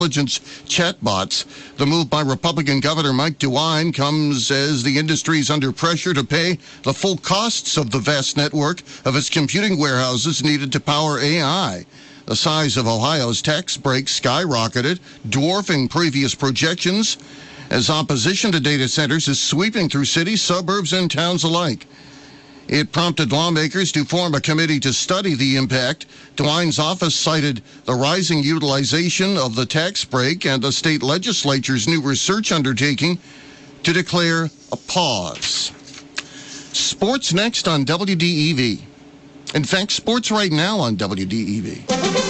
intelligence chatbots. The move by Republican Governor Mike DeWine comes as the industry is under pressure to pay the full costs of the vast network of its computing warehouses needed to power AI. The size of Ohio's tax break skyrocketed, dwarfing previous projections, as opposition to data centers is sweeping through cities, suburbs, and towns alike. It prompted lawmakers to form a committee to study the impact. DeWine's office cited the rising utilization of the tax break and the state legislature's new research undertaking to declare a pause. Sports next on WDEV. In fact, sports right now on WDEV.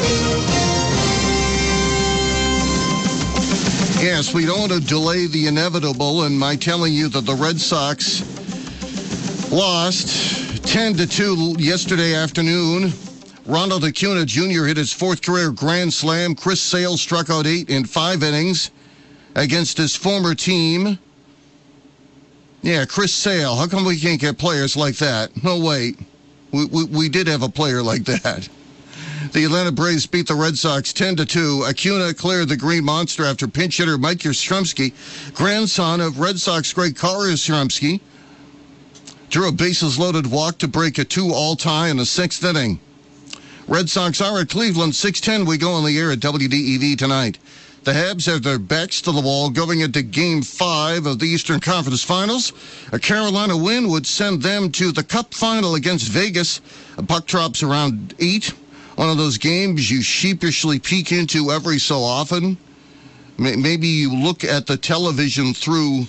Yes, we don't want to delay the inevitable in my telling you that the Red Sox lost 10-2 yesterday afternoon. Ronald Acuna Jr. hit his fourth career grand slam. Chris Sale struck out 8 in 5 innings against his former team. Yeah, Chris Sale. How come we can't get players like that? No, wait. We did have a player like that. The Atlanta Braves beat the Red Sox 10-2. Acuna cleared the Green Monster after pinch hitter Mike Yastrzemski, grandson of Red Sox great Carl Yastrzemski, drew a bases-loaded walk to break a 2-all tie in the 6th inning. Red Sox are at Cleveland, 6:10. We go on the air at WDEV tonight. The Habs have their backs to the wall going into Game 5 of the Eastern Conference Finals. A Carolina win would send them to the Cup Final against Vegas. A puck drops around 8. One of those games you sheepishly peek into every so often. Maybe you look at the television through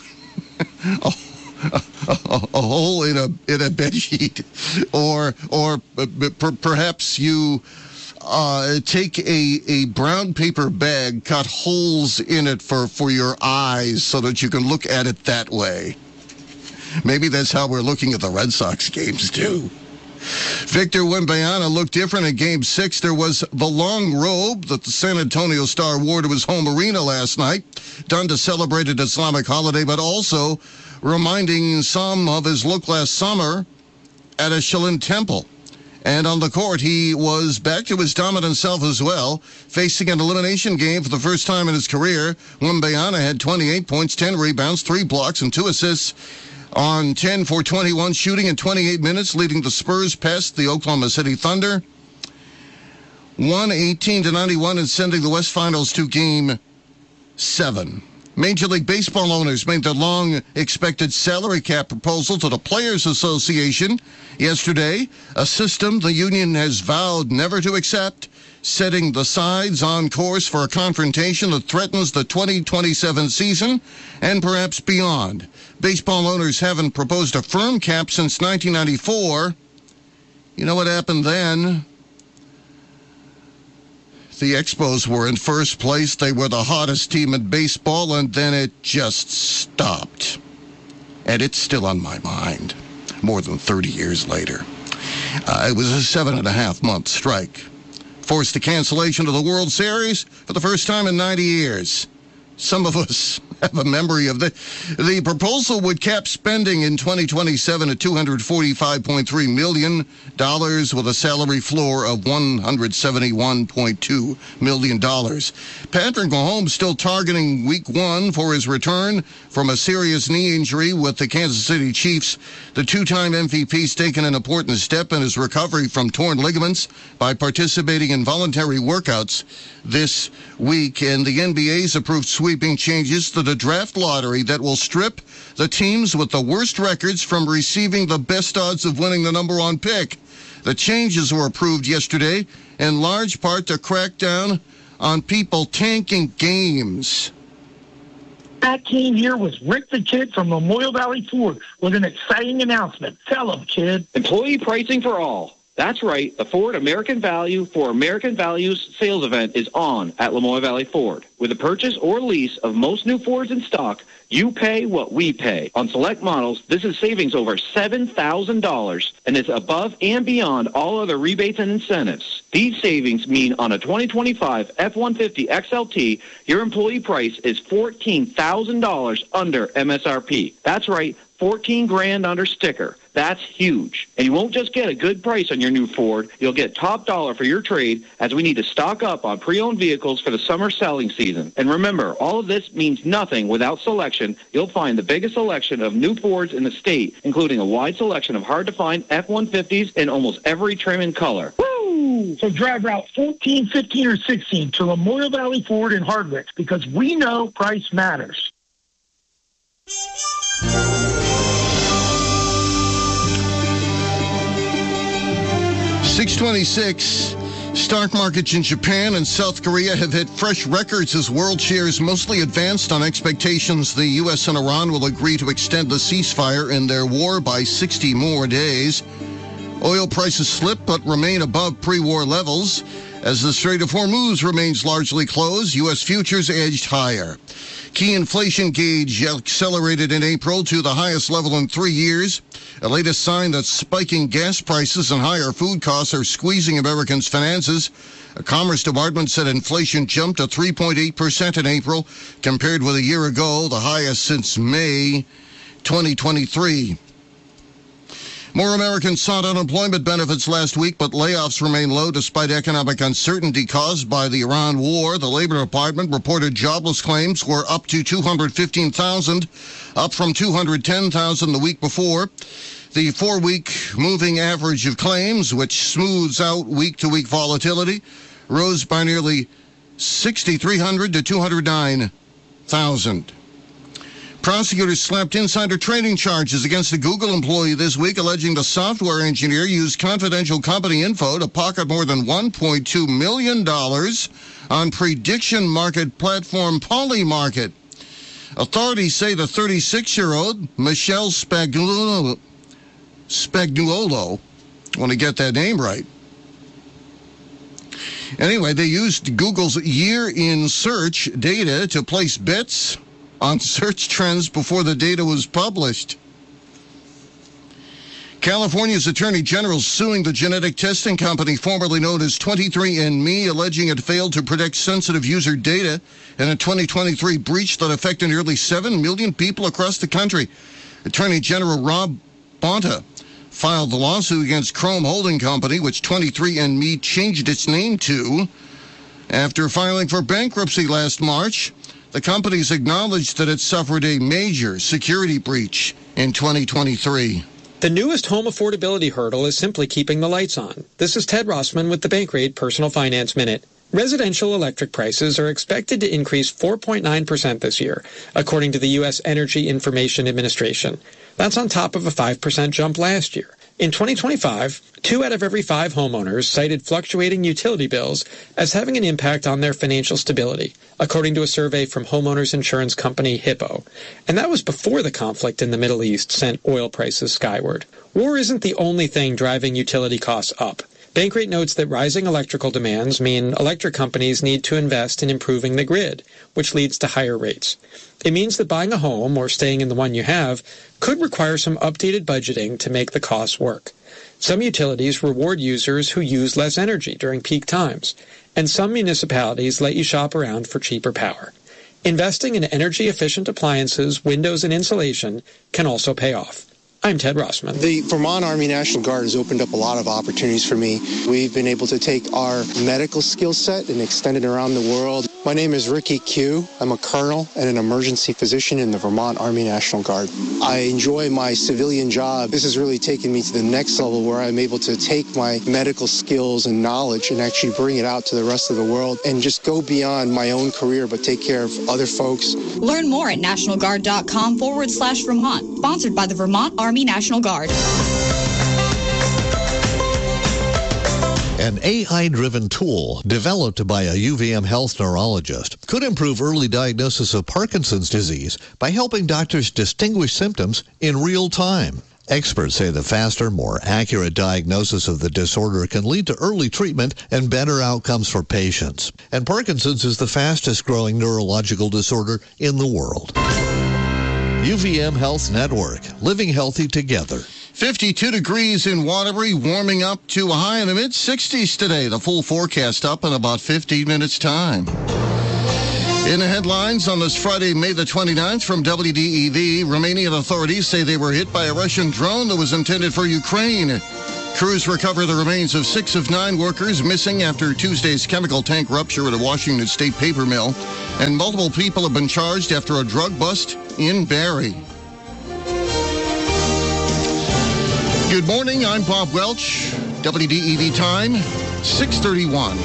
a hole in a bedsheet, or perhaps you take a brown paper bag, cut holes in it for your eyes so that you can look at it that way. Maybe that's how we're looking at the Red Sox games too. Victor Wembanyama looked different in Game 6. There was the long robe that the San Antonio Star wore to his home arena last night, done to celebrate an Islamic holiday, but also reminding some of his look last summer at a Shaolin temple. And on the court, he was back to his dominant self as well, facing an elimination game for the first time in his career. Wembanyama had 28 points, 10 rebounds, 3 blocks, and 2 assists on 10 for 21 shooting in 28 minutes, leading the Spurs past the Oklahoma City Thunder. 118-91 and sending the West Finals to Game 7. Major League Baseball owners made their long-expected salary cap proposal to the Players Association yesterday, a system the union has vowed never to accept, setting the sides on course for a confrontation that threatens the 2027 season and perhaps beyond. Baseball owners haven't proposed a firm cap since 1994. You know what happened then? The Expos were in first place. They were the hottest team in baseball, and then it just stopped. And it's still on my mind, more than 30 years later. It was a 7.5-month strike. Forced the cancellation of the World Series for the first time in 90 years. Some of us have a memory of the proposal would cap spending in 2027 at $245.3 million with a salary floor of $171.2 million. Patrick Mahomes still targeting week 1 for his return from a serious knee injury with the Kansas City Chiefs. The two-time MVP's taken an important step in his recovery from torn ligaments by participating in voluntary workouts this week, and the NBA's approved sweeping changes to the draft lottery that will strip the teams with the worst records from receiving the best odds of winning the number 1 pick. The changes were approved yesterday in large part to crack down on people tanking games. That came here was Rick the Kid from Memorial Valley Ford with an exciting announcement. Tell him, Kid. Employee pricing for all. That's right. The Ford American Value for American Values sales event is on at Lamoille Valley Ford. With the purchase or lease of most new Fords in stock, you pay what we pay. On select models, this is savings over $7,000 and is above and beyond all other rebates and incentives. These savings mean on a 2025 F-150 XLT, your employee price is $14,000 under MSRP. That's right, $14,000 under sticker. That's huge. And you won't just get a good price on your new Ford. You'll get top dollar for your trade, as we need to stock up on pre-owned vehicles for the summer selling season. And remember, all of this means nothing without selection. You'll find the biggest selection of new Fords in the state, including a wide selection of hard-to-find F-150s in almost every trim and color. Woo! So drive Route 14, 15, or 16 to Lamoille Valley Ford in Hardwick, because we know price matters. $626. Stock markets in Japan and South Korea have hit fresh records as world shares mostly advanced on expectations the U.S. and Iran will agree to extend the ceasefire in their war by 60 more days. Oil prices slip but remain above pre-war levels. As the Strait of Hormuz remains largely closed, U.S. futures edged higher. Key inflation gauge accelerated in April to the highest level in 3 years, a latest sign that spiking gas prices and higher food costs are squeezing Americans' finances. A Commerce Department said inflation jumped to 3.8% in April, compared with a year ago, the highest since May 2023. More Americans sought unemployment benefits last week, but layoffs remain low despite economic uncertainty caused by the Iran war. The Labor Department reported jobless claims were up to 215,000, up from 210,000 the week before. The 4-week moving average of claims, which smooths out week-to-week volatility, rose by nearly 6,300 to 209,000. Prosecutors slapped insider trading charges against a Google employee this week, alleging the software engineer used confidential company info to pocket more than $1.2 million on prediction market platform Polymarket. Authorities say the 36-year-old Michelle Spagnuolo, I want to get that name right. Anyway, they used Google's year in search data to place bets on search trends before the data was published. California's Attorney General suing the genetic testing company formerly known as 23andMe, alleging it failed to protect sensitive user data in a 2023 breach that affected nearly 7 million people across the country. Attorney General Rob Bonta filed the lawsuit against Chrome Holding Company, which 23andMe changed its name to. After filing for bankruptcy last March, the company's acknowledged that it suffered a major security breach in 2023. The newest home affordability hurdle is simply keeping the lights on. This is Ted Rossman with the Bankrate Personal Finance Minute. Residential electric prices are expected to increase 4.9% this year, according to the U.S. Energy Information Administration. That's on top of a 5% jump last year. In 2025, 2 out of every 5 homeowners cited fluctuating utility bills as having an impact on their financial stability, according to a survey from homeowners insurance company Hippo. And that was before the conflict in the Middle East sent oil prices skyward. War isn't the only thing driving utility costs up. Bankrate notes that rising electrical demands mean electric companies need to invest in improving the grid, which leads to higher rates. It means that buying a home or staying in the one you have could require some updated budgeting to make the costs work. Some utilities reward users who use less energy during peak times, and some municipalities let you shop around for cheaper power. Investing in energy-efficient appliances, windows, and insulation can also pay off. I'm Ted Rossman. The Vermont Army National Guard has opened up a lot of opportunities for me. We've been able to take our medical skill set and extend it around the world. My name is Ricky Q. I'm a colonel and an emergency physician in the Vermont Army National Guard. I enjoy my civilian job. This has really taken me to the next level where I'm able to take my medical skills and knowledge and actually bring it out to the rest of the world and just go beyond my own career but take care of other folks. Learn more at nationalguard.com/Vermont. Sponsored by the Vermont Army National Guard. An AI-driven tool developed by a UVM health neurologist could improve early diagnosis of Parkinson's disease by helping doctors distinguish symptoms in real time. Experts say the faster, more accurate diagnosis of the disorder can lead to early treatment and better outcomes for patients. And Parkinson's is the fastest growing neurological disorder in the world. UVM Health Network, living healthy together. 52 degrees in Waterbury, warming up to a high in the mid-60s today. The full forecast up in about 15 minutes' time. In the headlines on this Friday, May the 29th from WDEV, Romanian authorities say they were hit by a Russian drone that was intended for Ukraine. Crews recover the remains of 6 of 9 workers missing after Tuesday's chemical tank rupture at a Washington State paper mill. And multiple people have been charged after a drug bust in Barrie. Good morning, I'm Bob Welch. WDEV time, 6:31.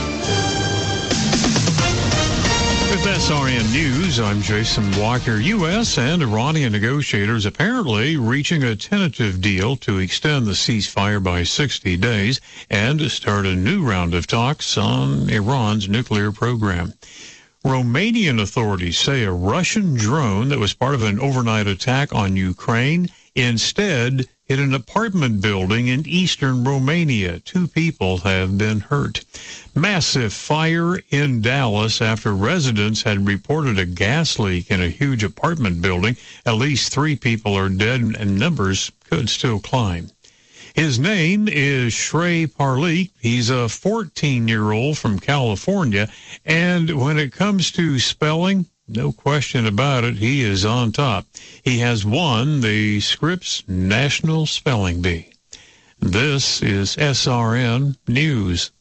With SRN News, I'm Jason Walker. U.S. and Iranian negotiators apparently reaching a tentative deal to extend the ceasefire by 60 days and to start a new round of talks on Iran's nuclear program. Romanian authorities say a Russian drone that was part of an overnight attack on Ukraine instead hit an apartment building in eastern Romania. 2 people have been hurt. Massive fire in Dallas after residents had reported a gas leak in a huge apartment building. At least 3 people are dead and numbers could still climb. His name is Shrey Parleek. He's a 14-year-old from California, and when it comes to spelling, no question about it, he is on top. He has won the Scripps National Spelling Bee. This is SRN News.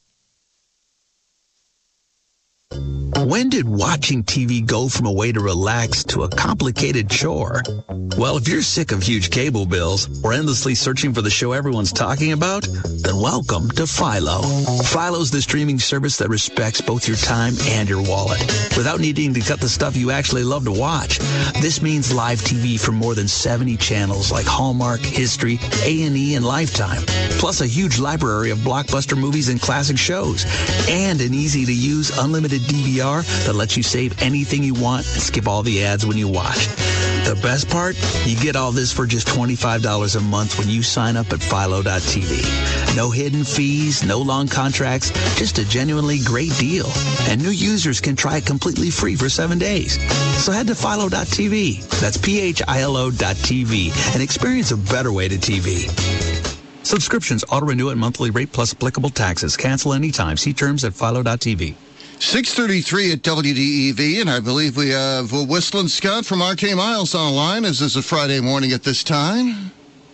When did watching TV go from a way to relax to a complicated chore? Well, if you're sick of huge cable bills or endlessly searching for the show everyone's talking about, then welcome to Philo. Philo's the streaming service that respects both your time and your wallet without needing to cut the stuff you actually love to watch. This means live TV from more than 70 channels like Hallmark, History, A&E, and Lifetime, plus a huge library of blockbuster movies and classic shows, and an easy-to-use unlimited DVR that lets you save anything you want and skip all the ads when you watch. The best part? You get all this for just $25 a month when you sign up at Philo.tv. No hidden fees, no long contracts, just a genuinely great deal. And new users can try it completely free for 7 days. So head to Philo.tv. That's PHILO.tv and experience a better way to TV. Subscriptions auto-renew at monthly rate plus applicable taxes. Cancel anytime. See terms at Philo.tv. 6:33 at WDEV, and I believe we have Whistling Scott from RK Miles on the line, as this is a Friday morning at this time.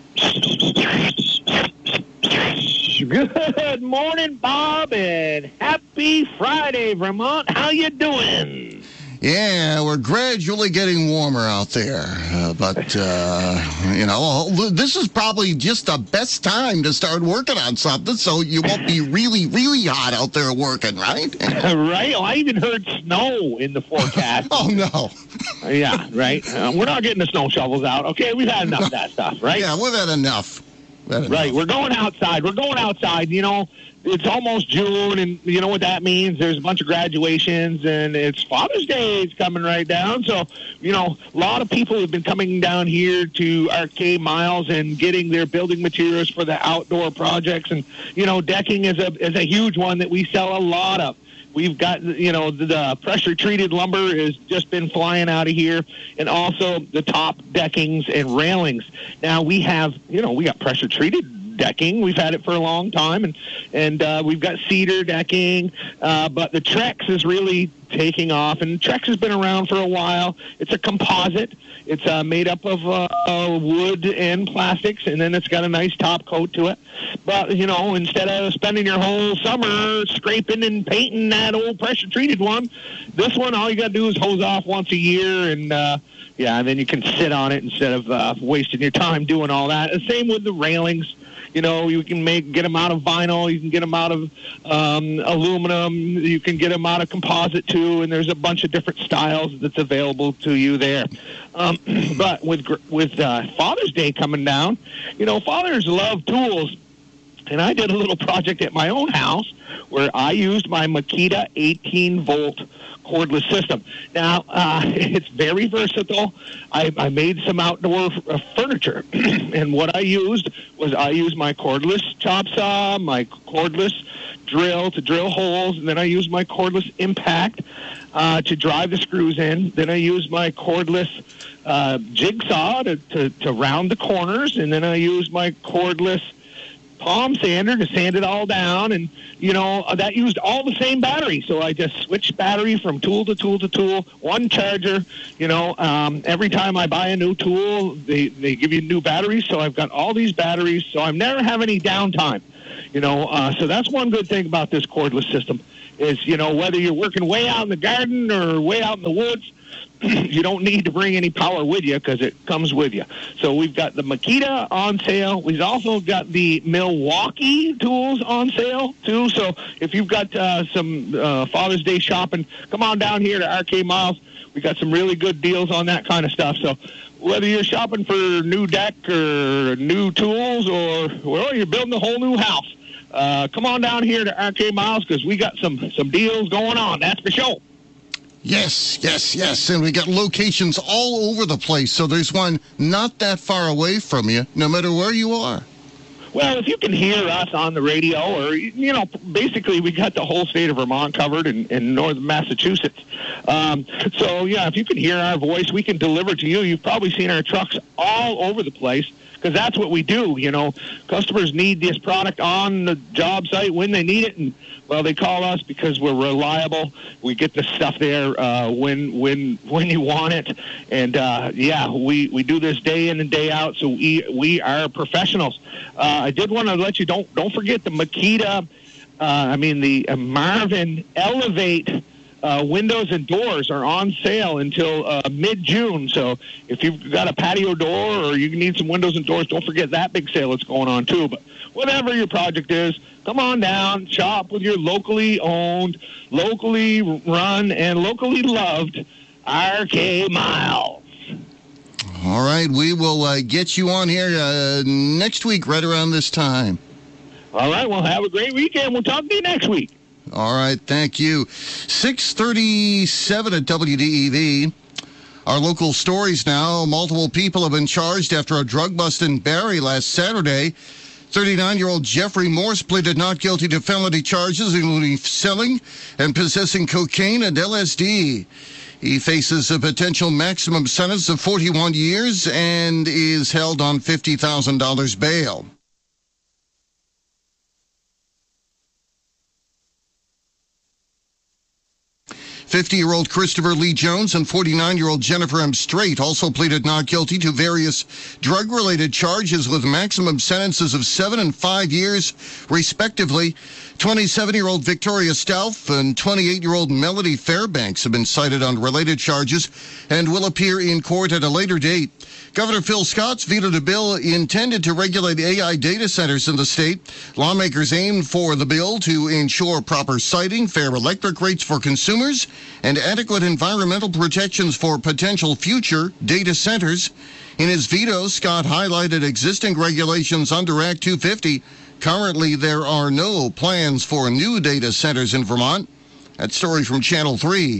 Good morning, Bob, and happy Friday, Vermont. How you doing? Yeah, we're gradually getting warmer out there, but this is probably just the best time to start working on something, so you won't be really, really hot out there working, right? Right. Oh, I even heard snow in the forecast. Oh, no. Yeah, right. We're not getting the snow shovels out, okay? We've had enough of that stuff, right? Yeah, we've had enough. Right. We're going outside. It's almost June, and you know what that means? There's a bunch of graduations, and it's Father's Day is coming right down. So, a lot of people have been coming down here to RK Miles and getting their building materials for the outdoor projects. And, decking is a huge one that we sell a lot of. We've got, the pressure-treated lumber has just been flying out of here, and also the top deckings and railings. Now, we have, we got pressure-treated decking. We've had it for a long time, and we've got cedar decking, but the Trex is really taking off, and Trex has been around for a while. It's a composite. It's made up of wood and plastics, and then it's got a nice top coat to it. But, instead of spending your whole summer scraping and painting that old pressure-treated one, this one, all you got to do is hose off once a year, and then you can sit on it instead of wasting your time doing all that. The same with the railings. You can get them out of vinyl. You can get them out of aluminum. You can get them out of composite, too, and there's a bunch of different styles that's available to you there. But with Father's Day coming down, fathers love tools. And I did a little project at my own house where I used my Makita 18-volt cordless system. Now, it's very versatile. I made some outdoor furniture, and what I used was my cordless chop saw, my cordless drill to drill holes, and then I used my cordless impact to drive the screws in. Then I used my cordless jigsaw to round the corners, and then I used my cordless palm sander to sand it all down, and that used all the same battery. So I just switched battery from tool to tool to tool, one charger. Every time I buy a new tool, they give you new batteries. So I've got all these batteries, so I never have any downtime. So that's one good thing about this cordless system is, whether you're working way out in the garden or way out in the woods, you don't need to bring any power with you because it comes with you. So we've got the Makita on sale. We've also got the Milwaukee tools on sale, too. So if you've got some Father's Day shopping, come on down here to RK Miles. We got some really good deals on that kind of stuff. So whether you're shopping for new deck or new tools or, you're building a whole new house, come on down here to RK Miles because we got some deals going on. That's for sure. Yes. And we got locations all over the place. So there's one not that far away from you, no matter where you are. Well, if you can hear us on the radio or, basically we got the whole state of Vermont covered in northern Massachusetts. If you can hear our voice, we can deliver to you. You've probably seen our trucks all over the place because that's what we do. Customers need this product on the job site when they need it, and they call us because we're reliable. We get the stuff there when you want it, and we do this day in and day out. So we are professionals. I did want to let you don't forget the Makita. The Marvin Elevate. Windows and doors are on sale until mid-June. So if you've got a patio door or you need some windows and doors, don't forget that big sale that's going on too. But whatever your project is, come on down, shop with your locally owned, locally run, and locally loved RK Miles. All right, we will get you on here next week right around this time. All right, well, have a great weekend. We'll talk to you next week. All right, thank you. 6:37 at WDEV. Our local stories now. Multiple people have been charged after a drug bust in Barrie last Saturday. 39-year-old Jeffrey Morse pleaded not guilty to felony charges, including selling and possessing cocaine and LSD. He faces a potential maximum sentence of 41 years and is held on $50,000 bail. 50-year-old Christopher Lee Jones and 49-year-old Jennifer M. Strait also pleaded not guilty to various drug-related charges with maximum sentences of 7 and 5 years, respectively. 27-year-old Victoria Stauff and 28-year-old Melody Fairbanks have been cited on related charges and will appear in court at a later date. Governor Phil Scott's vetoed a bill intended to regulate AI data centers in the state. Lawmakers aimed for the bill to ensure proper siting, fair electric rates for consumers, and adequate environmental protections for potential future data centers. In his veto, Scott highlighted existing regulations under Act 250. Currently, there are no plans for new data centers in Vermont. That story from Channel 3.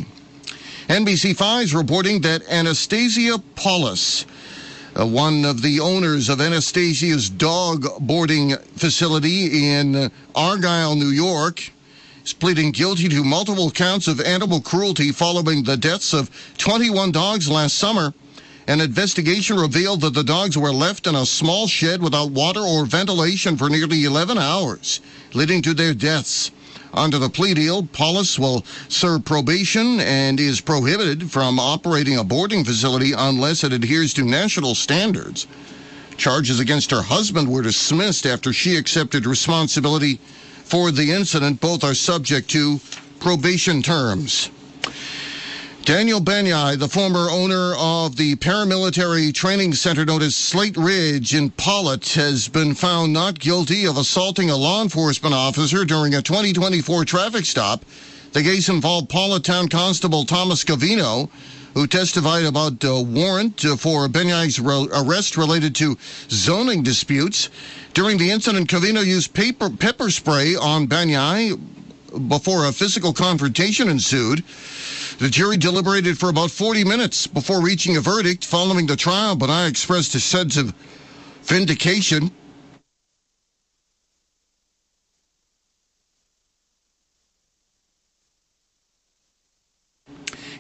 NBC5 is reporting that Anastasia Paulus, one of the owners of Anastasia's dog boarding facility in Argyle, New York, is pleading guilty to multiple counts of animal cruelty following the deaths of 21 dogs last summer. An investigation revealed that the dogs were left in a small shed without water or ventilation for nearly 11 hours, leading to their deaths. Under the plea deal, Paulus will serve probation and is prohibited from operating a boarding facility unless it adheres to national standards. Charges against her husband were dismissed after she accepted responsibility for the incident. Both are subject to probation terms. Daniel Banyai, the former owner of the paramilitary training center known as Slate Ridge in Pollitt, has been found not guilty of assaulting a law enforcement officer during a 2024 traffic stop. The case involved Pollitt Town Constable Thomas Cavino, who testified about a warrant for Banyai's arrest related to zoning disputes. During the incident, Cavino used pepper spray on Banyai before a physical confrontation ensued. The jury deliberated for about 40 minutes before reaching a verdict. Following the trial, Banyai expressed a sense of vindication.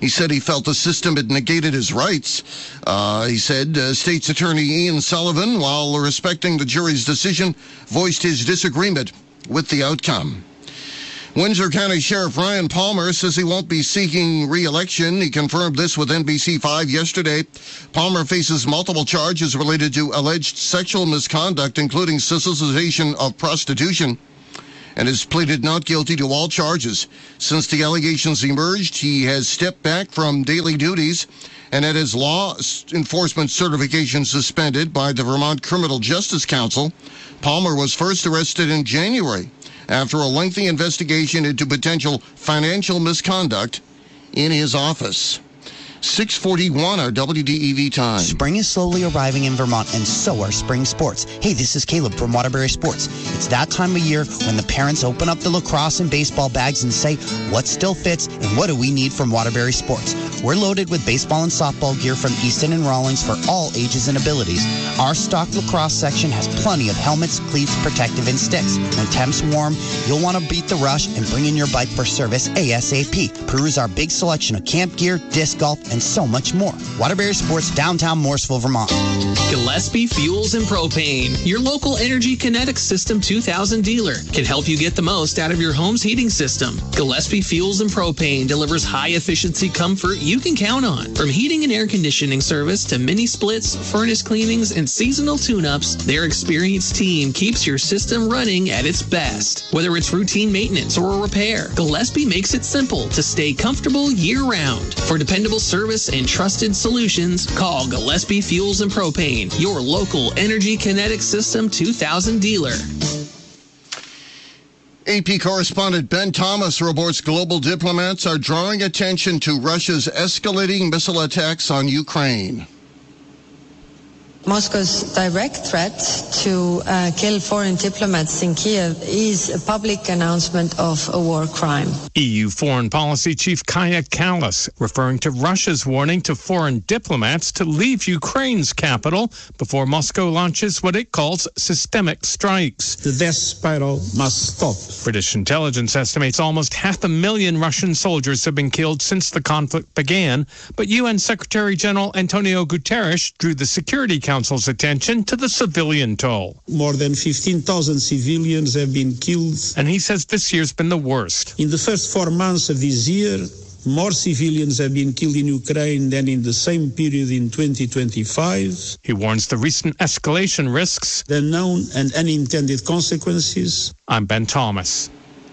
He said he felt the system had negated his rights. He said State's Attorney Ian Sullivan, while respecting the jury's decision, voiced his disagreement with the outcome. Windsor County Sheriff Ryan Palmer says he won't be seeking re-election. He confirmed this with NBC5 yesterday. Palmer faces multiple charges related to alleged sexual misconduct, including solicitation of prostitution, and has pleaded not guilty to all charges. Since the allegations emerged, he has stepped back from daily duties and had his law enforcement certification suspended by the Vermont Criminal Justice Council. Palmer was first arrested in January after a lengthy investigation into potential financial misconduct in his office. 6:41, our WDEV time. Spring is slowly arriving in Vermont, and so are spring sports. Hey, this is Caleb from Waterbury Sports. It's that time of year when the parents open up the lacrosse and baseball bags and say, what still fits and what do we need from Waterbury Sports? We're loaded with baseball and softball gear from Easton and Rawlings for all ages and abilities. Our stock lacrosse section has plenty of helmets, cleats, protective, and sticks. When temps warm, you'll want to beat the rush and bring in your bike for service ASAP. Peruse our big selection of camp gear, disc golf, and so much more. Waterbury Sports, downtown Morrisville, Vermont. Gillespie Fuels and Propane, your local Energy Kinetics System 2000 dealer, can help you get the most out of your home's heating system. Gillespie Fuels and Propane delivers high-efficiency comfort you can count on. From heating and air conditioning service to mini splits, furnace cleanings, and seasonal tune-ups, their experienced team keeps your system running at its best. Whether it's routine maintenance or a repair, Gillespie makes it simple to stay comfortable year-round. For dependable service and trusted solutions, call Gillespie Fuels and Propane, your local Energy Kinetics System 2000 dealer. AP correspondent Ben Thomas reports global diplomats are drawing attention to Russia's escalating missile attacks on Ukraine. Moscow's direct threat to kill foreign diplomats in Kiev is a public announcement of a war crime. EU Foreign Policy Chief Kaja Kallas referring to Russia's warning to foreign diplomats to leave Ukraine's capital before Moscow launches what it calls systemic strikes. The death spiral must stop. British intelligence estimates almost 500,000 Russian soldiers have been killed since the conflict began, but UN Secretary General Antonio Guterres drew the Security Council's attention to the civilian toll. More than 15,000 civilians have been killed. And he says this year's been the worst. In the first 4 months of this year, more civilians have been killed in Ukraine than in the same period in 2025. He warns the recent escalation risks, the known and unintended consequences. I'm Ben Thomas.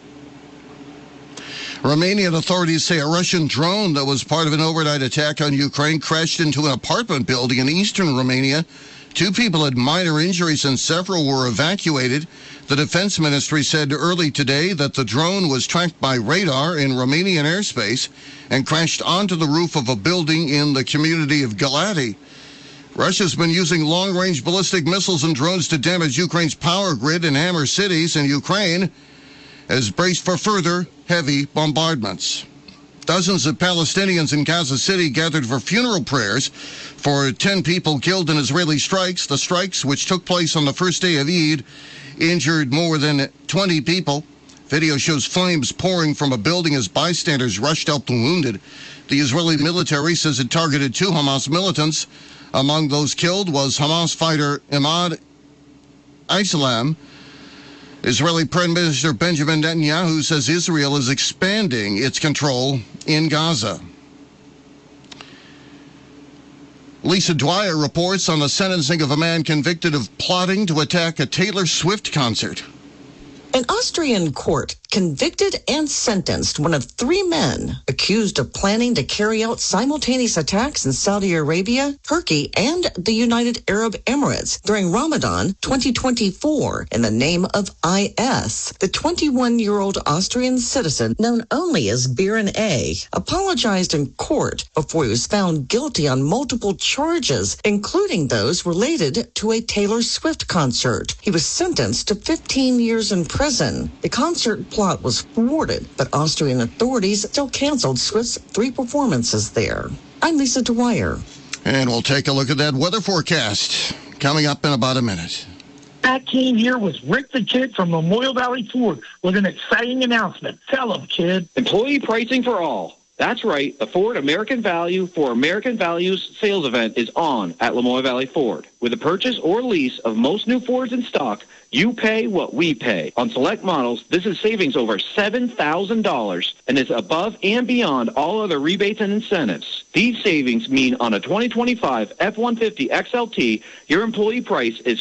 Romanian authorities say a Russian drone that was part of an overnight attack on Ukraine crashed into an apartment building in eastern Romania. 2 people had minor injuries and several were evacuated. The Defense Ministry said early today that the drone was tracked by radar in Romanian airspace and crashed onto the roof of a building in the community of Galati. Russia's been using long-range ballistic missiles and drones to damage Ukraine's power grid and hammer cities, and Ukraine has braced for further heavy bombardments. Dozens of Palestinians in Gaza City gathered for funeral prayers for 10 people killed in Israeli strikes. The strikes, which took place on the first day of Eid, injured more than 20 people. Video shows flames pouring from a building as bystanders rushed out the wounded. The Israeli military says it targeted 2 Hamas militants. Among those killed was Hamas fighter Ahmad Islam. Israeli Prime Minister Benjamin Netanyahu says Israel is expanding its control in Gaza. Lisa Dwyer reports on the sentencing of a man convicted of plotting to attack a Taylor Swift concert. An Austrian court convicted and sentenced one of 3 men accused of planning to carry out simultaneous attacks in Saudi Arabia, Turkey, and the United Arab Emirates during Ramadan 2024 in the name of IS. The 21-year-old Austrian citizen, known only as Biren A., apologized in court before he was found guilty on multiple charges, including those related to a Taylor Swift concert. He was sentenced to 15 years in prison. The concert plot was thwarted, but Austrian authorities still canceled Swift's 3 performances there. I'm Lisa Dwyer. And we'll take a look at that weather forecast coming up in about a minute. That team here was Rick the Kid from Memorial Valley Ford with an exciting announcement. Tell him, kid. Employee pricing for all. That's right. The Ford American Value for American Values sales event is on at Lamoille Valley Ford. With a purchase or lease of most new Fords in stock, you pay what we pay. On select models, this is savings over $7,000 and is above and beyond all other rebates and incentives. These savings mean on a 2025 F-150 XLT, your employee price is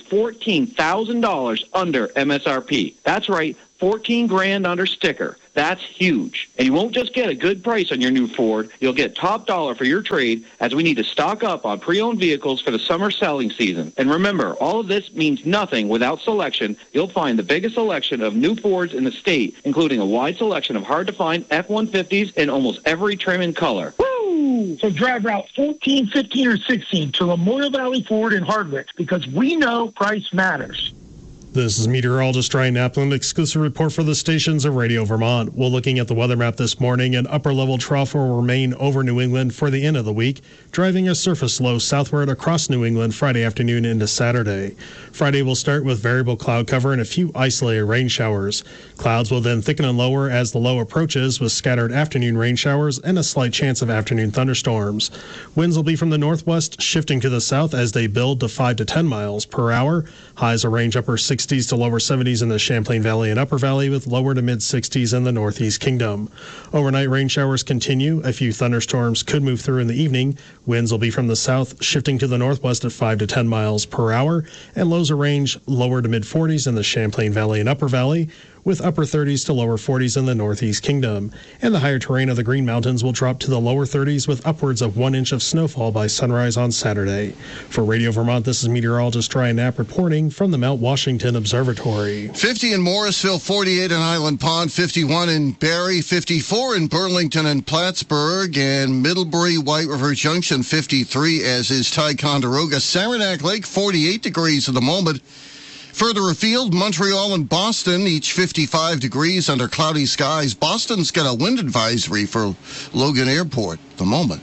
$14,000 under MSRP. That's right, $14,000 under sticker. That's huge. And you won't just get a good price on your new Ford. You'll get top dollar for your trade, as we need to stock up on pre-owned vehicles for the summer selling season. And remember, all of this means nothing without selection. You'll find the biggest selection of new Fords in the state, including a wide selection of hard-to-find F-150s in almost every trim and color. Woo! So drive Route 14, 15, or 16 to Lamoille Valley Ford in Hardwick, because we know price matters. This is meteorologist Ryan Naplin, exclusive report for the stations of Radio Vermont. We're looking at the weather map this morning. An upper-level trough will remain over New England for the end of the week, driving a surface low southward across New England Friday afternoon into Saturday. Friday will start with variable cloud cover and a few isolated rain showers. Clouds will then thicken and lower as the low approaches, with scattered afternoon rain showers and a slight chance of afternoon thunderstorms. Winds will be from the northwest, shifting to the south as they build to 5 to 10 miles per hour. Highs will range upper 60s to lower 70s in the Champlain Valley and Upper Valley, with lower to mid 60s in the Northeast Kingdom. Overnight rain showers continue. A few thunderstorms could move through in the evening. Winds will be from the south, shifting to the northwest at 5 to 10 miles per hour, and lows will range lower to mid 40s in the Champlain Valley and Upper Valley, with upper 30s to lower 40s in the Northeast Kingdom. And the higher terrain of the Green Mountains will drop to the lower 30s with upwards of 1 inch of snowfall by sunrise on Saturday. For Radio Vermont, this is meteorologist Ryan Knapp reporting from the Mount Washington Observatory. 50 in Morrisville, 48 in Island Pond, 51 in Barrie, 54 in Burlington and Plattsburgh, and Middlebury, White River Junction, 53, as is Ticonderoga. Saranac Lake, 48 degrees at the moment. Further afield, Montreal and Boston, each 55 degrees under cloudy skies. Boston's got a wind advisory for Logan Airport at the moment.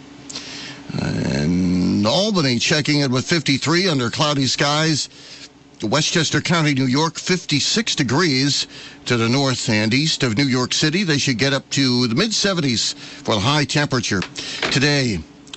And Albany checking in with 53 under cloudy skies. Westchester County, New York, 56 degrees to the north and east of New York City. They should get up to the mid-70s for the high temperature today.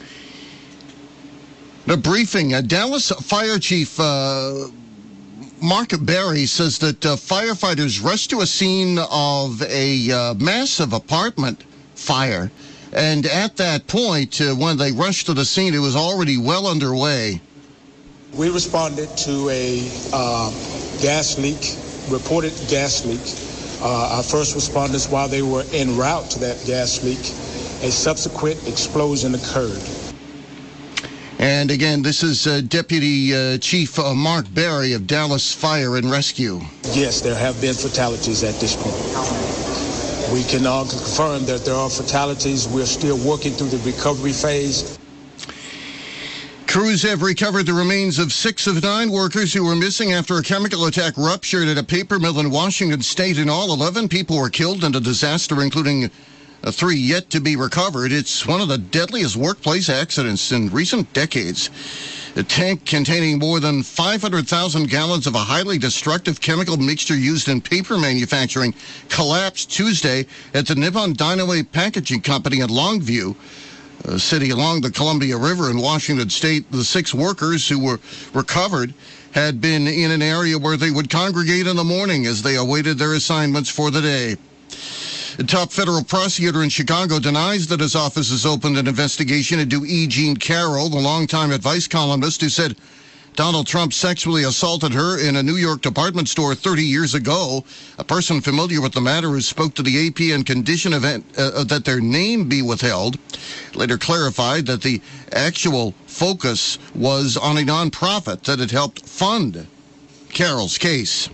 The briefing, Dallas Fire Chief Mark Berry says that firefighters rushed to a scene of a massive apartment fire. And at that point, when they rushed to the scene, it was already well underway. We responded to a gas leak, reported gas leak. Our first responders, while they were en route to that gas leak, a subsequent explosion occurred. And again, this is Deputy Chief Mark Berry of Dallas Fire and Rescue. Yes, there have been fatalities at this point. We can confirm that there are fatalities. We're still working through the recovery phase. Crews have recovered the remains of 6 of 9 workers who were missing after a chemical attack ruptured at a paper mill in Washington State. In all, 11 people were killed in the disaster, including 3 yet to be recovered. It's one of the deadliest workplace accidents in recent decades. A tank containing more than 500,000 gallons of a highly destructive chemical mixture used in paper manufacturing collapsed Tuesday at the Nippon Dynaway Packaging Company in Longview, a city along the Columbia River in Washington State. The 6 workers who were recovered had been in an area where they would congregate in the morning as they awaited their assignments for the day. A top federal prosecutor in Chicago denies that his office has opened an investigation into E. Jean Carroll, the longtime advice columnist who said Donald Trump sexually assaulted her in a New York department store 30 years ago. A person familiar with the matter who spoke to the AP and conditioned that their name be withheld later clarified that the actual focus was on a nonprofit that had helped fund Carroll's case.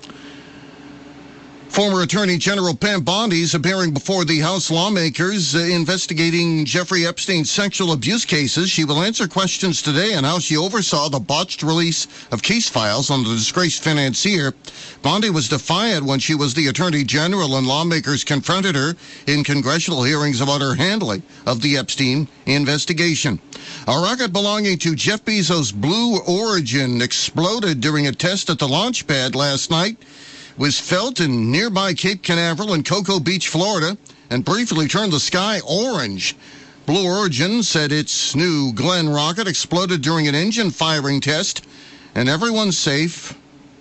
Former Attorney General Pam Bondi is appearing before the House lawmakers investigating Jeffrey Epstein's sexual abuse cases. She will answer questions today on how she oversaw the botched release of case files on the disgraced financier. Bondi was defiant when she was the Attorney General and lawmakers confronted her in congressional hearings about her handling of the Epstein investigation. A rocket belonging to Jeff Bezos' Blue Origin exploded during a test at the launch pad last night. Was felt in nearby Cape Canaveral and Cocoa Beach, Florida, and briefly turned the sky orange. Blue Origin said its new Glenn rocket exploded during an engine firing test, and everyone's safe.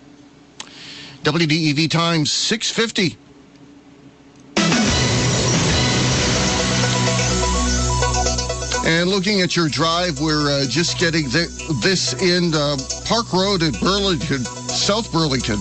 WDEV time 6:50. And looking at your drive, we're just getting this in Park Road at Burlington, South Burlington.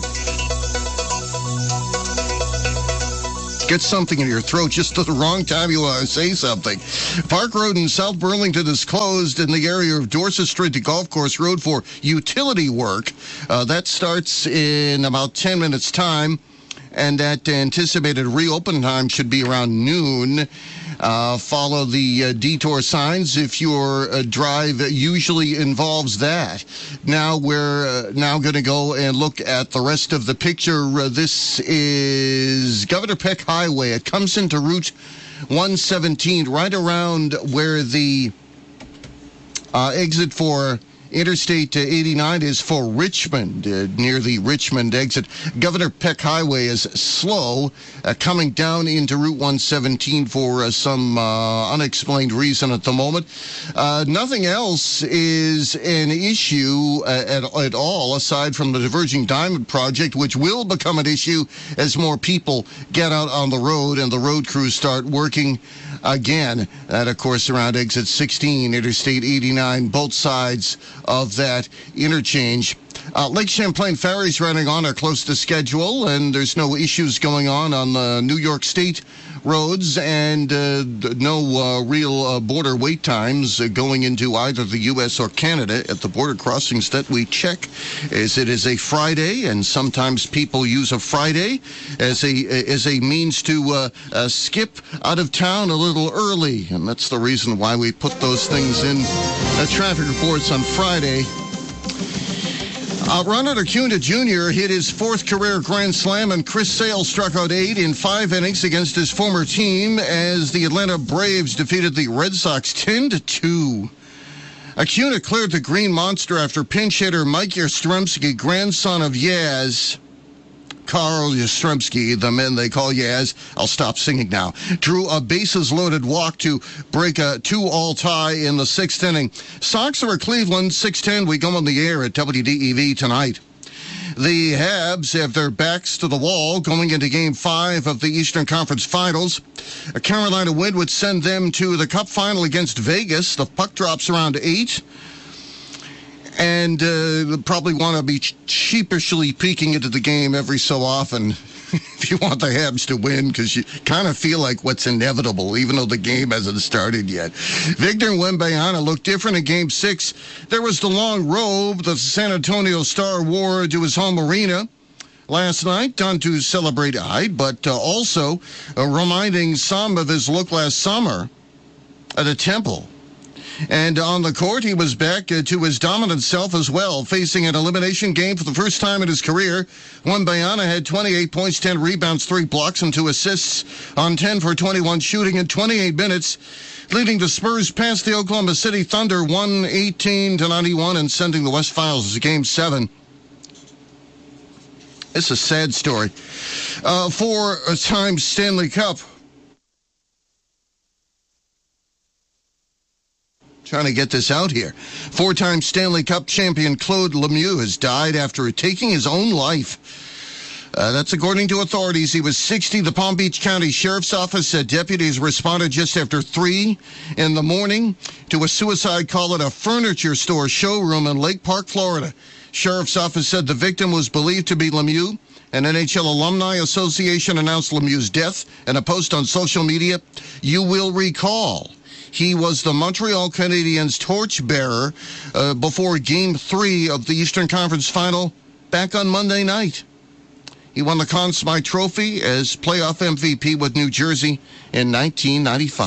Get something in your throat just at the wrong time you want to say something. Park Road in South Burlington is closed in the area of Dorset Street to Golf Course Road for utility work. That starts in about 10 minutes' time, and that anticipated reopen time should be around noon. Follow the detour signs if your drive usually involves that. Now we're now going to go and look at the rest of the picture. This is Governor Peck Highway. It comes into Route 117 right around where the exit for Interstate 89 is for Richmond, near the Richmond exit. Governor Peck Highway is slow, coming down into Route 117 for some unexplained reason at the moment. Nothing else is an issue at all, aside from the Diverging Diamond Project, which will become an issue as more people get out on the road and the road crews start working again. That, of course, around exit 16, Interstate 89, both sides of that interchange. Lake Champlain ferries running on are close to schedule, and there's no issues going on the New York State roads, and no real border wait times going into either the U.S. or Canada at the border crossings that we check, as it is a Friday, and sometimes people use a Friday as a means to skip out of town a little early, and that's the reason why we put those things in traffic reports on Friday. Ronald Acuna Jr. hit his fourth career grand slam, and Chris Sale struck out 8 in 5 innings against his former team as the Atlanta Braves defeated the Red Sox 10-2. Acuna cleared the Green Monster after pinch hitter Mike Yastrzemski, grandson of Yaz, Carl Yastrzemski, the men they call Yaz, I'll stop singing now, drew a bases-loaded walk to break a 2-all tie in the 6th inning. Sox over Cleveland, 6:10. We go on the air at WDEV tonight. The Habs have their backs to the wall going into Game 5 of the Eastern Conference Finals. A Carolina win would send them to the Cup Final against Vegas. The puck drops around 8. And probably want to be sheepishly peeking into the game every so often if you want the Habs to win, because you kind of feel like what's inevitable, even though the game hasn't started yet. Victor Wembanyama looked different in Game 6. There was the long robe that the San Antonio Star wore to his home arena last night, done to celebrate Eid, but also reminding some of his look last summer at a temple. And on the court, he was back to his dominant self as well, facing an elimination game for the first time in his career. Wembanyama had 28 points, 10 rebounds, 3 blocks, and 2 assists on 10 for 21 shooting in 28 minutes, leading the Spurs past the Oklahoma City Thunder 118-91 and sending the West Finals to Game 7. It's a sad story. 4-time Stanley Cup. Trying to get this out here. 4-time Stanley Cup champion Claude Lemieux has died after taking his own life. That's according to authorities. He was 60. The Palm Beach County Sheriff's Office said deputies responded just after 3 in the morning to a suicide call at a furniture store showroom in Lake Park, Florida. Sheriff's Office said the victim was believed to be Lemieux. An NHL Alumni Association announced Lemieux's death in a post on social media. You will recall he was the Montreal Canadiens torchbearer before Game 3 of the Eastern Conference Final back on Monday night. He won the Conn Smythe Trophy as playoff MVP with New Jersey in 1995.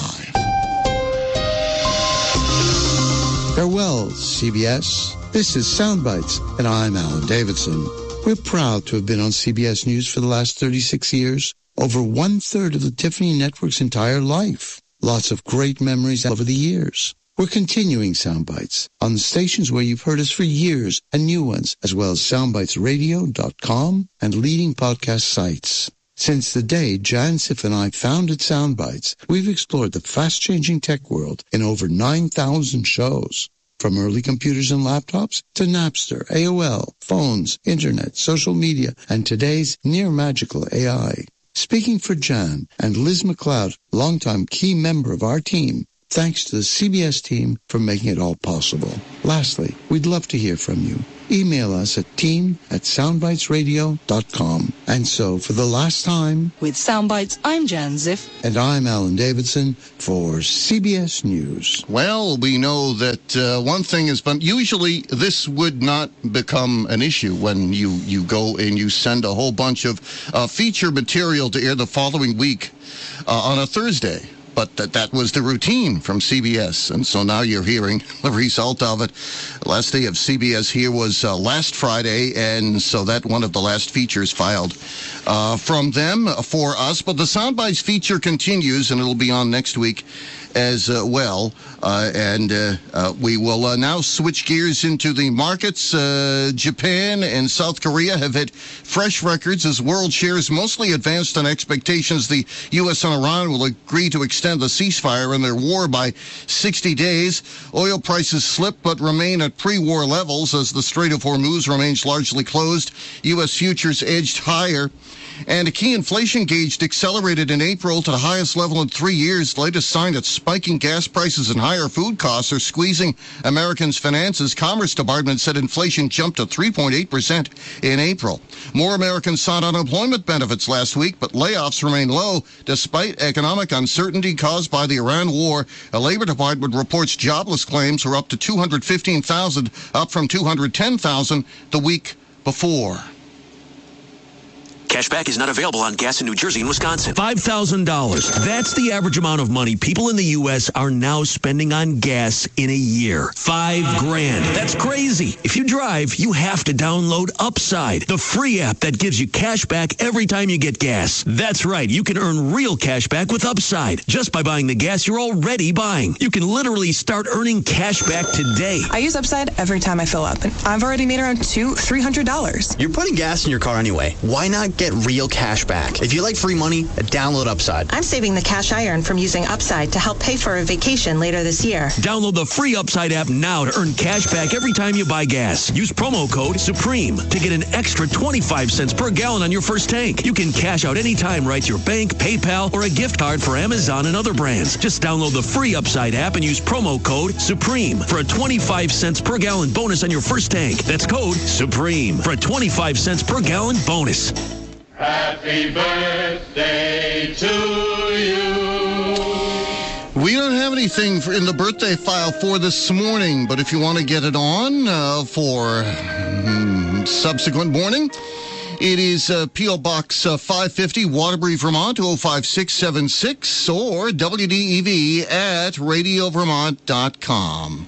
Farewell, CBS. This is Soundbites, and I'm Alan Davidson. We're proud to have been on CBS News for the last 36 years, over 1/3 of the Tiffany Network's entire life. Lots of great memories over the years. We're continuing Soundbites on the stations where you've heard us for years and new ones, as well as soundbitesradio.com and leading podcast sites. Since the day Jan Sif and I founded Soundbites, we've explored the fast-changing tech world in over 9,000 shows. From early computers and laptops to Napster, AOL, phones, internet, social media, and today's near-magical AI. Speaking for Jan and Liz McLeod, longtime key member of our team, thanks to the CBS team for making it all possible. Lastly, we'd love to hear from you. Email us at team@soundbitesradio.com. And so, for the last time, with Soundbites, I'm Jan Ziff. And I'm Alan Davidson for CBS News. Well, we know that one thing is, but usually this would not become an issue when you go and you send a whole bunch of feature material to air the following week on a Thursday. But that was the routine from CBS, and so now you're hearing the result of it. The last day of CBS here was last Friday, and so that one of the last features filed from them for us. But the Soundbites feature continues, and it'll be on next week as well. We will now switch gears into the markets. Japan and South Korea have hit fresh records as world shares mostly advanced on expectations the U.S. and Iran will agree to extend the ceasefire in their war by 60 days. Oil prices slip but remain at pre-war levels as the Strait of Hormuz remains largely closed. U.S. futures edged higher. And a key inflation gauge accelerated in April to the highest level in 3 years. The latest sign that spiking gas prices and higher food costs are squeezing Americans' finances. Commerce Department said inflation jumped to 3.8% in April. More Americans sought unemployment benefits last week, but layoffs remain low despite economic uncertainty caused by the Iran war. The Labor Department reports jobless claims were up to 215,000, up from 210,000 the week before. Cashback is not available on gas in New Jersey and Wisconsin. $5,000. That's the average amount of money people in the U.S. are now spending on gas in a year. $5,000. That's crazy. If you drive, you have to download Upside, the free app that gives you cash back every time you get gas. That's right. You can earn real cash back with Upside just by buying the gas you're already buying. You can literally start earning cash back today. I use Upside every time I fill up, and I've already made around $300. You're putting gas in your car anyway. Why not get real cash back? If you like free money, download Upside. I'm saving the cash I earn from using Upside to help pay for a vacation later this year. Download the free Upside app now to earn cash back every time you buy gas. Use promo code SUPREME to get an extra 25 cents per gallon on your first tank. You can cash out anytime right to your bank, PayPal, or a gift card for Amazon and other brands. Just download the free Upside app and use promo code SUPREME for a 25 cents per gallon bonus on your first tank. That's code SUPREME for a 25 cents per gallon bonus. Happy birthday to you. We don't have anything in the birthday file for this morning, but if you want to get it on for subsequent morning, it is P.O. Box 550, Waterbury, Vermont, 05676, or WDEV at radiovermont.com.